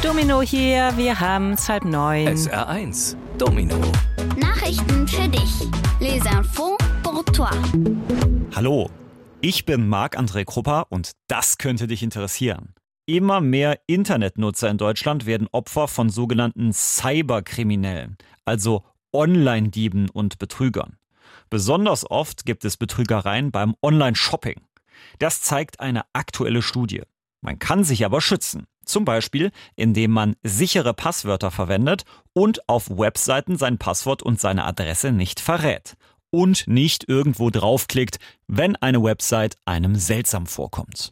Domino hier, wir haben's 8:30. SR1 Domino. Nachrichten für dich. Les infos pour toi. Hallo, ich bin Marc-André Krupper und das könnte dich interessieren. Immer mehr Internetnutzer in Deutschland werden Opfer von sogenannten Cyberkriminellen, also Online-Dieben und Betrügern. Besonders oft gibt es Betrügereien beim Online-Shopping. Das zeigt eine aktuelle Studie. Man kann sich aber schützen. Zum Beispiel, indem man sichere Passwörter verwendet und auf Webseiten sein Passwort und seine Adresse nicht verrät. Und nicht irgendwo draufklickt, wenn eine Website einem seltsam vorkommt.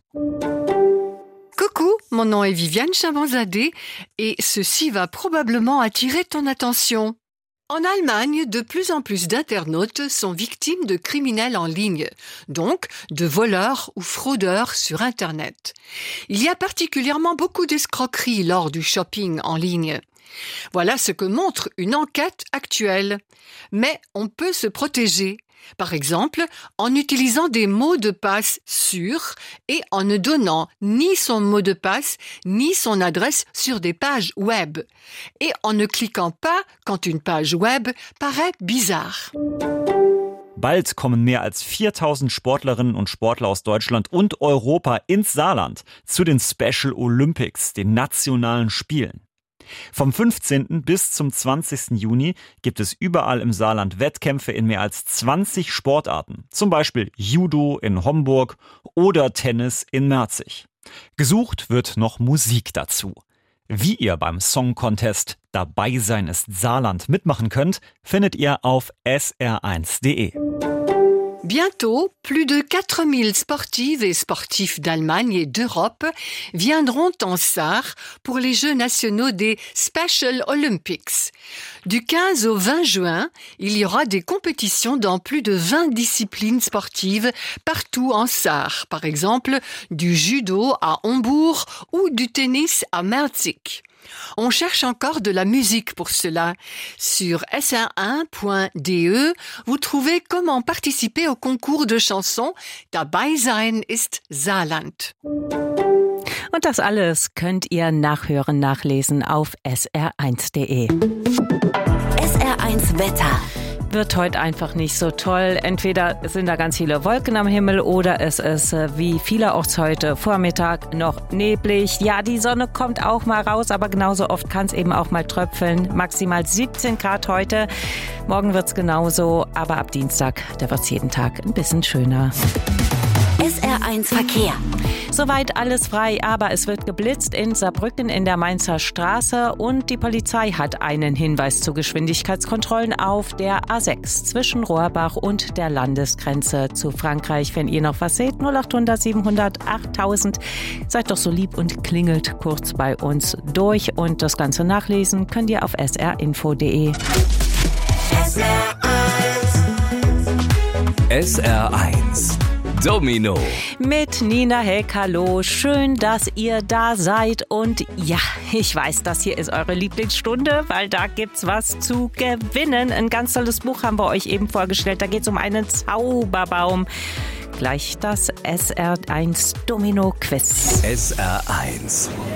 Coucou, mon nom est Viviane Chabanzadeh et ceci va probablement attirer ton attention. En Allemagne, de plus en plus d'internautes sont victimes de criminels en ligne, donc de voleurs ou fraudeurs sur Internet. Il y a particulièrement beaucoup d'escroqueries lors du shopping en ligne. Voilà ce que montre une enquête actuelle. Mais on peut se protéger. Par exemple, en utilisant des mots de passe sûrs et en ne donnant ni son mot de passe ni son adresse sur des pages web. Et en ne cliquant pas quand une page web paraît bizarre. Bald kommen mehr als 4000 Sportlerinnen und Sportler aus Deutschland und Europa ins Saarland zu den Special Olympics, den nationalen Spielen. Vom 15. bis zum 20. Juni gibt es überall im Saarland Wettkämpfe in mehr als 20 Sportarten. Zum Beispiel Judo in Homburg oder Tennis in Merzig. Gesucht wird noch Musik dazu. Wie ihr beim Song Contest Dabei sein ist Saarland mitmachen könnt, findet ihr auf sr1.de. Bientôt, plus de 4000 sportives et sportifs d'Allemagne et d'Europe viendront en Sarre pour les Jeux nationaux des Special Olympics. Du 15 au 20 juin, il y aura des compétitions dans plus de 20 disciplines sportives partout en Sarre. Par exemple, du judo à Hombourg ou du tennis à Merzig. On cherche encore de la musique pour cela. Sur sr1.de, vous trouvez comment participer au concours de chansons Dabei sein ist Saarland. Und das alles könnt ihr nachhören, nachlesen auf sr1.de. SR1 Wetter. Wird heute einfach nicht so toll. Entweder sind da ganz viele Wolken am Himmel oder es ist wie vielerorts heute Vormittag noch neblig. Ja, die Sonne kommt auch mal raus, aber genauso oft kann es eben auch mal tröpfeln. Maximal 17 Grad heute. Morgen wird es genauso, aber ab Dienstag, da wird es jeden Tag ein bisschen schöner. SR1 Verkehr. Soweit alles frei, aber es wird geblitzt in Saarbrücken in der Mainzer Straße und die Polizei hat einen Hinweis zu Geschwindigkeitskontrollen auf der A6 zwischen Rohrbach und der Landesgrenze zu Frankreich. Wenn ihr noch was seht, 0800 700 8000. Seid doch so lieb und klingelt kurz bei uns durch und das Ganze nachlesen könnt ihr auf srinfo.de. SR1 Domino. Mit Nina Heck, hallo, schön, dass ihr da seid und ja, ich weiß, das hier ist eure Lieblingsstunde, weil da gibt's was zu gewinnen. Ein ganz tolles Buch haben wir euch eben vorgestellt, da geht's um einen Zauberbaum. Gleich das SR1 Domino Quiz. SR1